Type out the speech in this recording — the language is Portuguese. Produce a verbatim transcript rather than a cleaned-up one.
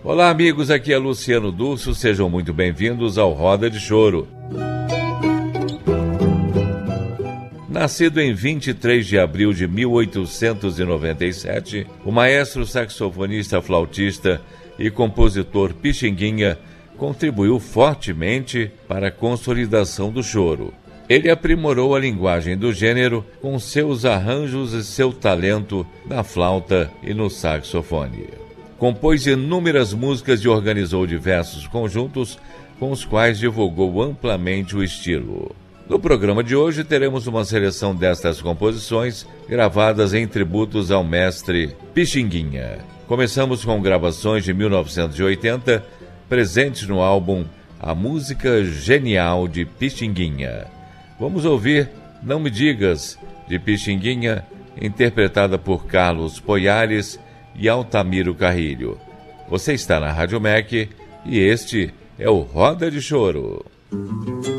Olá, amigos, aqui é Luciano Dulcio, sejam muito bem-vindos ao Roda de Choro. Nascido em vinte e três de abril de mil oitocentos e noventa e sete, o maestro saxofonista, flautista e compositor Pixinguinha contribuiu fortemente para a consolidação do choro. Ele aprimorou a linguagem do gênero com seus arranjos e seu talento na flauta e no saxofone. Compôs inúmeras músicas e organizou diversos conjuntos com os quais divulgou amplamente o estilo. No programa de hoje teremos uma seleção destas composições gravadas em tributos ao mestre Pixinguinha. Começamos com gravações de mil novecentos e oitenta, presentes no álbum A Música Genial de Pixinguinha. Vamos ouvir Não Me Digas, de Pixinguinha, interpretada por Carlos Poiares e Altamiro Carrilho. Você está na Rádio M E C e este é o Roda de Choro.